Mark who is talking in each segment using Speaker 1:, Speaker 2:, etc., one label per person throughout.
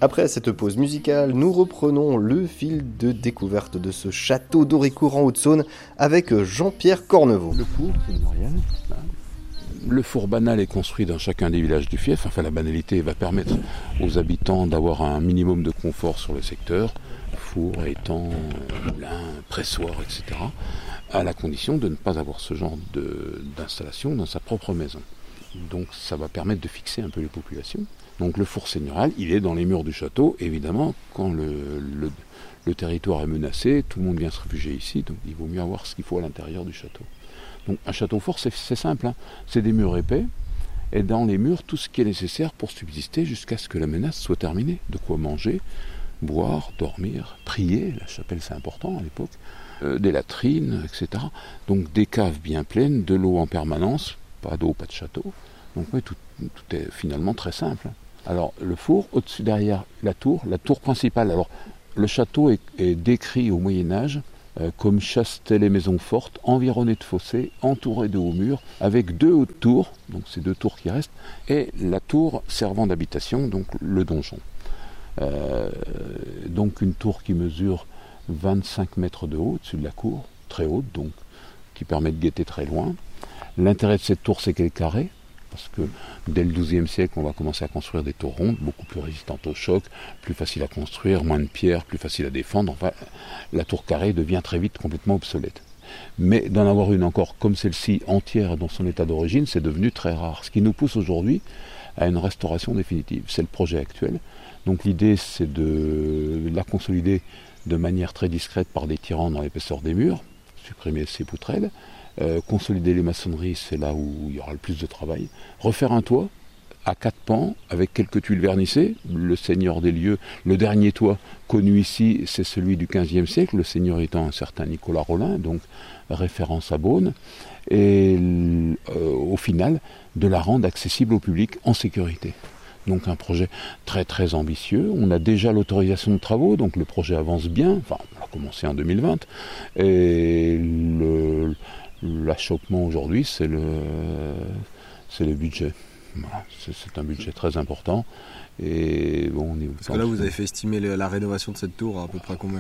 Speaker 1: Après cette pause musicale, nous reprenons le fil de découverte de ce château d'Oricourt en Haute-Saône avec Jean-Pierre Cornevaux.
Speaker 2: Le four seigneurial. Le four banal est construit dans chacun des villages du fief. Enfin, la banalité va permettre aux habitants d'avoir un minimum de confort sur le secteur. Four, étang, moulin, pressoir, etc. À la condition de ne pas avoir ce genre d'installation dans sa propre maison. Donc ça va permettre de fixer un peu les populations. Donc le four seigneurial, il est dans les murs du château. Évidemment, quand le territoire est menacé, tout le monde vient se réfugier ici, donc il vaut mieux avoir ce qu'il faut à l'intérieur du château. Donc un château fort, c'est simple, hein. C'est des murs épais, et dans les murs, tout ce qui est nécessaire pour subsister jusqu'à ce que la menace soit terminée. De quoi manger, boire, dormir, prier, la chapelle c'est important à l'époque, des latrines, etc. Donc des caves bien pleines, de l'eau en permanence, pas d'eau, pas de château. Donc oui, tout est finalement très simple. Alors le four, au-dessus derrière la tour principale. Alors le château est décrit au Moyen-Âge comme chastel et maison forte, environné de fossés, entouré de hauts murs, avec 2 hautes tours, donc c'est 2 tours qui restent, et la tour servant d'habitation, donc le donjon. Donc une tour qui mesure 25 mètres de haut au-dessus de la cour, très haute donc, qui permet de guetter très loin. L'intérêt de cette tour, c'est qu'elle est carrée, parce que dès le XIIe siècle, on va commencer à construire des tours rondes, beaucoup plus résistantes au choc, plus faciles à construire, moins de pierres, plus faciles à défendre. Enfin, la tour carrée devient très vite complètement obsolète. Mais d'en avoir une encore comme celle-ci, entière dans son état d'origine, c'est devenu très rare. Ce qui nous pousse aujourd'hui à une restauration définitive. C'est le projet actuel. Donc l'idée, c'est de la consolider de manière très discrète par des tirants dans l'épaisseur des murs, supprimer ces poutrelles, consolider les maçonneries, c'est là où il y aura le plus de travail, refaire un toit à 4 pans avec quelques tuiles vernissées. Le seigneur des lieux, le dernier toit connu ici, c'est celui du XVe siècle, le seigneur étant un certain Nicolas Rollin, donc référence à Beaune, et au final, de la rendre accessible au public en sécurité. Donc un projet très très ambitieux. On a déjà l'autorisation de travaux, donc le projet avance bien. Enfin, on a commencé en 2020. Et l'achoppement aujourd'hui, c'est le budget. Voilà, c'est un budget très important. Et bon,
Speaker 3: parce que là, vous avez fait estimer la rénovation de cette tour à peu près combien ?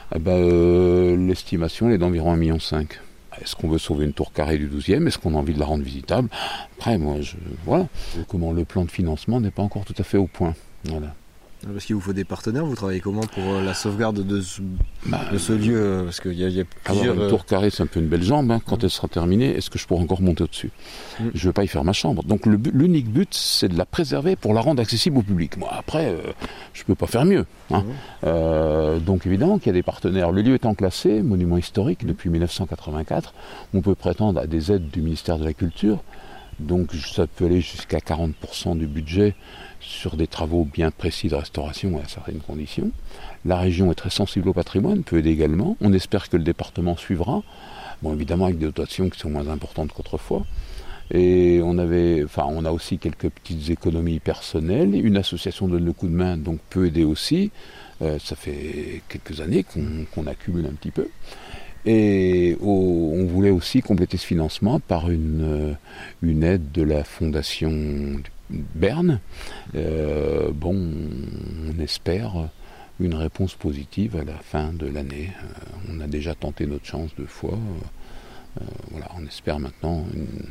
Speaker 2: L'estimation est d'environ 1,5 million. Est-ce qu'on veut sauver une tour carrée du 12e ? Est-ce qu'on a envie de la rendre visitable ? Après, voilà. Comment le plan de financement n'est pas encore tout à fait au point. Voilà.
Speaker 3: Parce qu'il vous faut des partenaires, vous travaillez comment pour la sauvegarde de ce lieu ? Parce qu'il y a plusieurs...
Speaker 2: Alors, une tour carrée, c'est un peu une belle jambe. Hein. Quand elle sera terminée, est-ce que je pourrai encore monter au-dessus ? Je ne veux pas y faire ma chambre. Donc l'unique but, c'est de la préserver pour la rendre accessible au public. Moi, après, je ne peux pas faire mieux. Hein. Donc évidemment qu'il y a des partenaires. Le lieu étant classé, monument historique depuis 1984, on peut prétendre à des aides du ministère de la Culture. Donc ça peut aller jusqu'à 40% du budget sur des travaux bien précis de restauration à certaines conditions. La région est très sensible au patrimoine, peut aider également. On espère que le département suivra. Bon, évidemment avec des dotations qui sont moins importantes qu'autrefois. Et on a aussi quelques petites économies personnelles. Une association donne le coup de main, donc peut aider aussi. Ça fait quelques années qu'on accumule un petit peu. Et on voulait aussi compléter ce financement par une aide de la Fondation Berne. On espère une réponse positive à la fin de l'année. On a déjà tenté notre chance 2 fois. On espère maintenant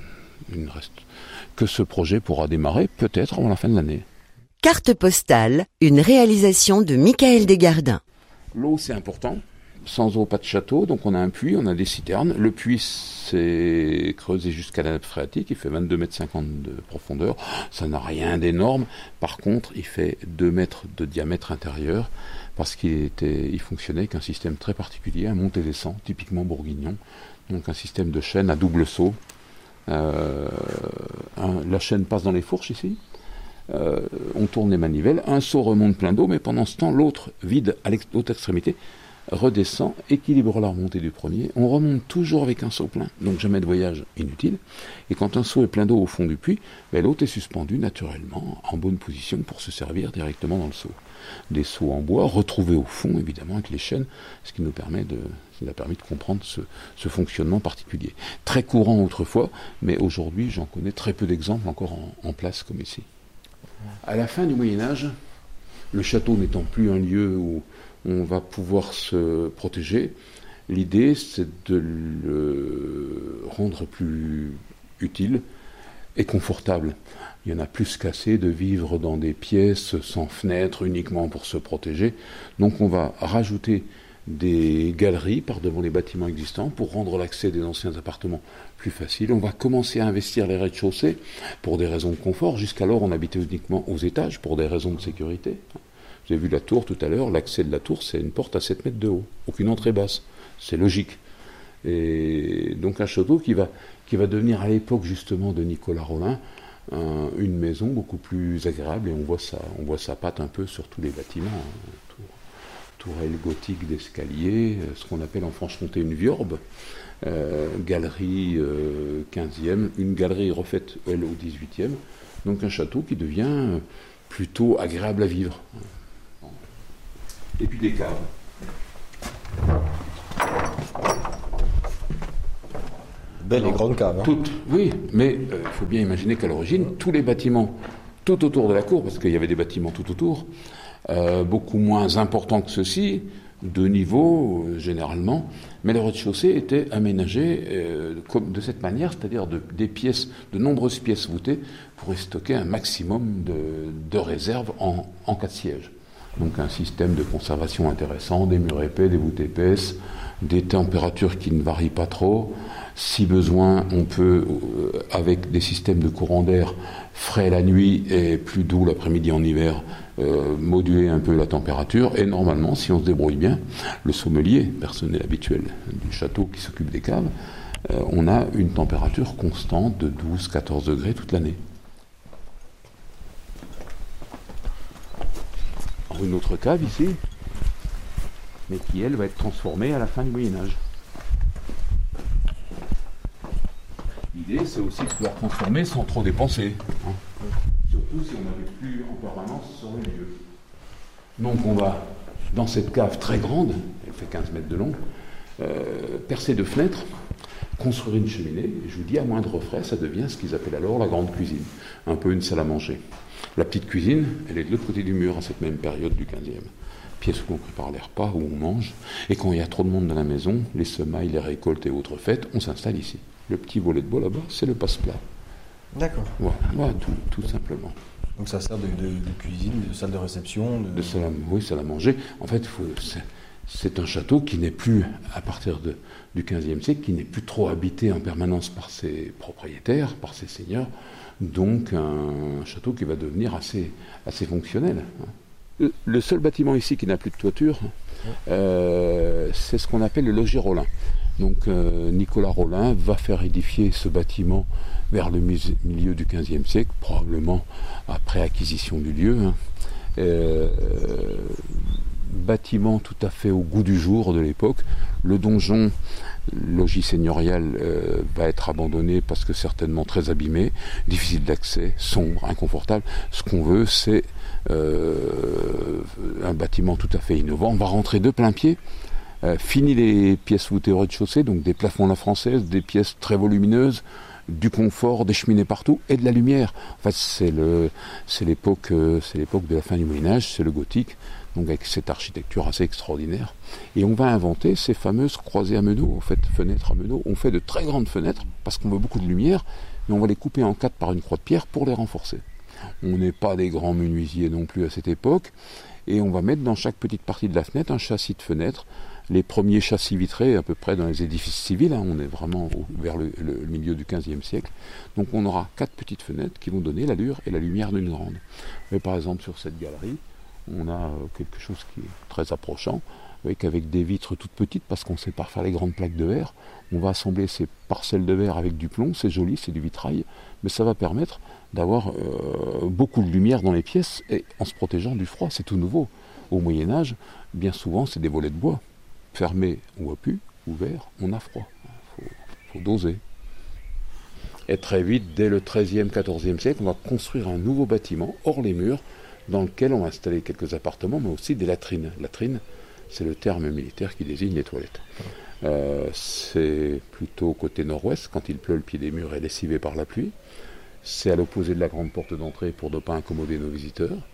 Speaker 2: que ce projet pourra démarrer peut-être avant la fin de l'année.
Speaker 4: Carte postale, une réalisation de Michael Desgardins.
Speaker 2: L'eau, c'est important. Sans eau, pas de château, donc on a un puits, on a des citernes. Le puits, c'est creusé jusqu'à la nappe phréatique, il fait 22,50 m de profondeur. Ça n'a rien d'énorme. Par contre, il fait 2 mètres de diamètre intérieur, parce qu'il fonctionnait avec un système très particulier, un monté-descend, typiquement bourguignon. Donc un système de chaîne à double saut. La chaîne passe dans les fourches ici. On tourne les manivelles, un saut remonte plein d'eau, mais pendant ce temps, l'autre, vide à l'autre extrémité, redescend, équilibre la remontée du premier, on remonte toujours avec un seau plein, donc jamais de voyage inutile, et quand un seau est plein d'eau au fond du puits, l'autre est suspendu naturellement en bonne position pour se servir directement dans le seau. Des seaux en bois, retrouvés au fond évidemment avec les chaînes, ce qui nous a permis de comprendre ce fonctionnement particulier. Très courant autrefois, mais aujourd'hui j'en connais très peu d'exemples encore en place comme ici. À la fin du Moyen-Âge, Le château n'étant plus un lieu où on va pouvoir se protéger, l'idée c'est de le rendre plus utile et confortable. Il y en a plus qu'assez de vivre dans des pièces sans fenêtres uniquement pour se protéger. Donc on va rajouter des galeries par devant les bâtiments existants pour rendre l'accès des anciens appartements plus facile. On va commencer à investir les rez-de-chaussée pour des raisons de confort. Jusqu'alors, on habitait uniquement aux étages pour des raisons de sécurité. Vous avez vu la tour tout à l'heure, l'accès de la tour, c'est une porte à 7 mètres de haut, aucune entrée basse. C'est logique. Et donc un château qui va devenir à l'époque justement de Nicolas Rolin une maison beaucoup plus agréable, et on voit sa patte un peu sur tous les bâtiments. Tourelle gothique d'escalier, ce qu'on appelle en Franche-Comté une viorbe, galerie 15e, une galerie refaite elle au 18e, donc un château qui devient plutôt agréable à vivre. Et puis des caves.
Speaker 3: Belle et grande cave.
Speaker 2: Toutes, oui, mais il faut bien imaginer qu'à l'origine, tous les bâtiments tout autour de la cour, parce qu'il y avait des bâtiments tout autour, beaucoup moins importants que ceux-ci, de niveau généralement, mais le rez-de-chaussée était aménagé comme de cette manière, c'est-à-dire de nombreuses pièces voûtées pour y stocker un maximum de réserves en cas de siège. Donc un système de conservation intéressant, des murs épais, des voûtes épaisses, des températures qui ne varient pas trop. Si besoin, on peut, avec des systèmes de courant d'air frais la nuit et plus doux l'après-midi en hiver, moduler un peu la température. Et normalement, si on se débrouille bien, le sommelier, personnel habituel du château qui s'occupe des caves, on a une température constante de 12-14 degrés toute l'année. Alors, une autre cave ici, mais qui, elle, va être transformée à la fin du Moyen-Âge. L'idée, c'est aussi de pouvoir transformer sans trop dépenser. Surtout si on n'avait plus en permanence sur le lieu. Donc on va, dans cette cave très grande, elle fait 15 mètres de long, percer 2 fenêtres, construire une cheminée, et je vous dis, à moindre frais, ça devient ce qu'ils appellent alors la grande cuisine, un peu une salle à manger. La petite cuisine, elle est de l'autre côté du mur, à cette même période du 15e. Pièce où on prépare les repas, où on mange, et quand il y a trop de monde dans la maison, les semailles, les récoltes et autres fêtes, on s'installe ici. Le petit volet de bois là-bas, c'est le passe-plat.
Speaker 3: D'accord.
Speaker 2: Voilà, tout simplement.
Speaker 3: Donc ça sert de cuisine, de salle de réception
Speaker 2: Oui, salle à manger. En fait, c'est un château qui n'est plus, à partir du XVe siècle, qui n'est plus trop habité en permanence par ses propriétaires, par ses seigneurs. Donc un château qui va devenir assez fonctionnel. Le seul bâtiment ici qui n'a plus de toiture, c'est ce qu'on appelle le logis Rolin. Donc Nicolas Rolin va faire édifier ce bâtiment vers le milieu du XVe siècle, probablement après acquisition du lieu. Bâtiment tout à fait au goût du jour de l'époque. Le donjon, logis seigneurial, va être abandonné parce que certainement très abîmé, difficile d'accès, sombre, inconfortable. Ce qu'on veut, c'est un bâtiment tout à fait innovant. On va rentrer de plein pied. Fini les pièces voûtées au rez-de-chaussée, donc des plafonds à la française, des pièces très volumineuses, du confort, des cheminées partout et de la lumière. En fait, c'est l'époque de la fin du Moyen-Âge, c'est le gothique, donc avec cette architecture assez extraordinaire. Et on va inventer ces fameuses croisées à meneaux, en fait, fenêtres à meneaux. On fait de très grandes fenêtres parce qu'on veut beaucoup de lumière, mais on va les couper en 4 par une croix de pierre pour les renforcer. On n'est pas des grands menuisiers non plus à cette époque, et on va mettre dans chaque petite partie de la fenêtre un châssis de fenêtre. Les premiers châssis vitrés, à peu près dans les édifices civils, on est vraiment vers le milieu du XVe siècle. Donc on aura 4 petites fenêtres qui vont donner l'allure et la lumière d'une grande. Et par exemple, sur cette galerie, on a quelque chose qui est très approchant, avec des vitres toutes petites, parce qu'on ne sait pas faire les grandes plaques de verre. On va assembler ces parcelles de verre avec du plomb, c'est joli, c'est du vitrail, mais ça va permettre d'avoir beaucoup de lumière dans les pièces, et en se protégeant du froid, c'est tout nouveau. Au Moyen-Âge, bien souvent, c'est des volets de bois. Fermé ou pu, ouvert, on a froid. Faut doser. Et très vite, dès le XIIIe, XIVe siècle, on va construire un nouveau bâtiment, hors les murs, dans lequel on va installer quelques appartements, mais aussi des latrines. Latrine, c'est le terme militaire qui désigne les toilettes. C'est plutôt côté nord-ouest, quand il pleut, le pied des murs est lessivé par la pluie. C'est à l'opposé de la grande porte d'entrée pour ne pas incommoder nos visiteurs.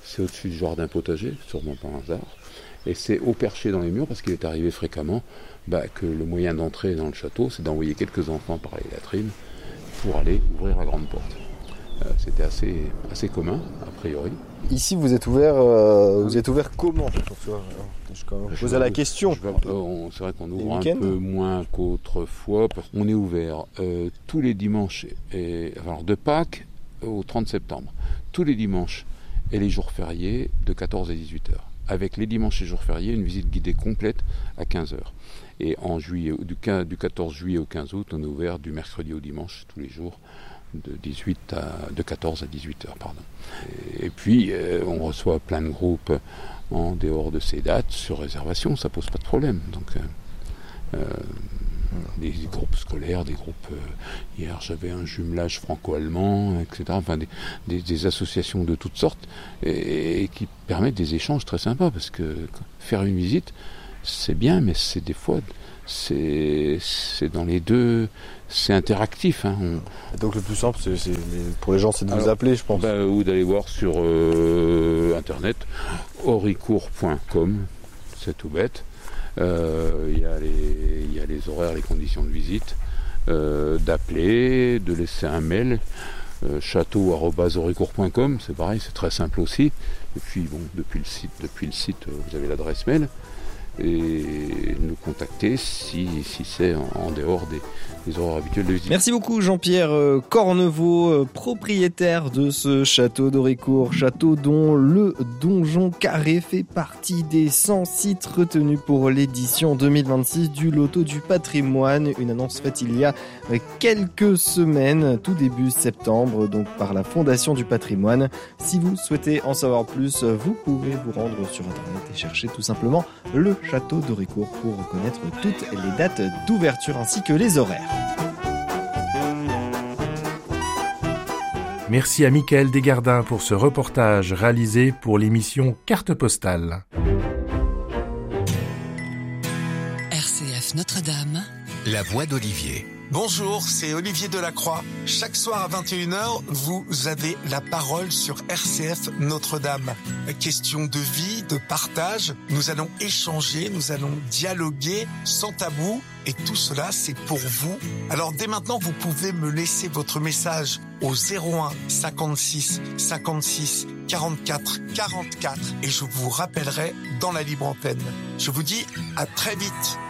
Speaker 2: c'est au-dessus du jardin potager, sûrement par hasard. Et c'est au perché dans les murs, parce qu'il est arrivé fréquemment que le moyen d'entrer dans le château, c'est d'envoyer quelques enfants par les latrines pour aller ouvrir la grande porte. C'était assez commun, a priori.
Speaker 1: Ici, vous êtes ouvert comment? Je posais la question.
Speaker 2: C'est vrai qu'on ouvre un peu moins qu'autrefois. On est ouvert tous les dimanches, de Pâques au 30 septembre, tous les dimanches et les jours fériés de 14 à 18h. Avec les dimanches et jours fériés, une visite guidée complète à 15h. Et en juillet, du 14 juillet au 15 août, on est ouvert du mercredi au dimanche, tous les jours, de 14 à 18h. Et puis, on reçoit plein de groupes en dehors de ces dates, sur réservation, ça pose pas de problème. Donc, des groupes scolaires, des groupes... hier, j'avais un jumelage franco-allemand, etc. Enfin, des associations de toutes sortes, et qui permettent des échanges très sympas, parce que faire une visite, c'est bien, mais c'est des fois... C'est dans les deux, c'est interactif.
Speaker 1: Donc le plus simple, pour les gens, c'est de vous appeler, je pense.
Speaker 2: Ou d'aller voir sur internet, auricourt.com, c'est tout bête. Il y a les horaires, les conditions de visite, d'appeler, de laisser un mail, château@auricourt.com, c'est pareil, c'est très simple aussi. Et puis depuis le site, vous avez l'adresse mail. Et nous contacter si c'est en dehors des horaires habituels de visite.
Speaker 1: Merci beaucoup Jean-Pierre Cornevaux, propriétaire de ce château d'Auricourt, château dont le donjon carré fait partie des 100 sites retenus pour l'édition 2026 du Loto du patrimoine, une annonce faite il y a quelques semaines, tout début septembre, donc par la Fondation du patrimoine. Si vous souhaitez en savoir plus, vous pouvez vous rendre sur internet et chercher tout simplement le château d'Auricourt pour connaître toutes les dates d'ouverture ainsi que les horaires.
Speaker 5: Merci à Michael Desgardins pour ce reportage réalisé pour l'émission Carte Postale.
Speaker 6: RCF Notre-Dame,
Speaker 7: la voix d'Olivier.
Speaker 8: Bonjour, c'est Olivier Delacroix. Chaque soir à 21h, vous avez la parole sur RCF Notre-Dame. Question de vie, de partage, nous allons échanger, nous allons dialoguer sans tabou. Et tout cela, c'est pour vous. Alors dès maintenant, vous pouvez me laisser votre message au 01 56 56 44 44 et je vous rappellerai dans la libre antenne. Je vous dis à très vite.